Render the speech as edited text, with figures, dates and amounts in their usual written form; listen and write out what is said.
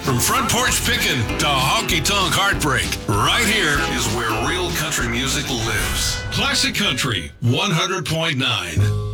From front porch picking to honky tonk heartbreak, right here is where real country music lives. Classic Country 100.9.